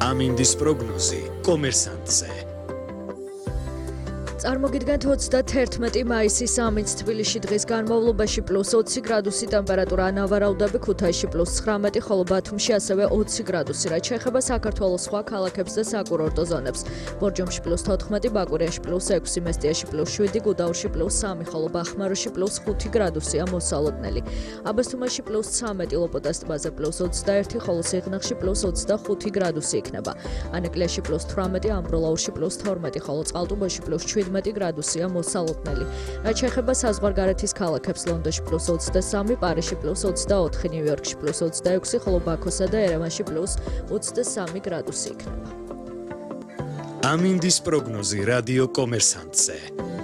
ამინდის პროგნოზი კომერსანტზე. წარმოგიდგენთ 31 მაისის ამინდს თბილისში დღის განმავლობაში +20 გრადუსი ტემპერატურა, ნავარაუდები ქუთაისში +19, ხოლო ბათუმში ასევე 20 გრადუსი, რაც შეეხება საქართველოს სხვა ქალაქებს და საკურორტო ზონებს. ბორჯომში +14, ბაკურიაში +6, მესტიაში +7, გუდაურში +3, ხოლო ბახმაროში +5 გრადუსია მოსალოდნელი. აბასთუმანში +13, ლოპოტას ტბაზე +21, ხოლო სიღნაღში +25 გრადუსი იქნება. ანეკლიაში +18, ამბროლაურში +12, ხოლო წყალტუბოში +17 გრადუსია მოსალოდნელი. რაც შეეხება საზღვარგარეთის ქალაქებს, ლონდონში +23, პარიზში +24, ნიუ-იორკში +26, ხოლო ბაქოსა და ერევანში +23 გრადუსი იქნება. ამინდის პროგნოზი რადიო კომერსანტზე.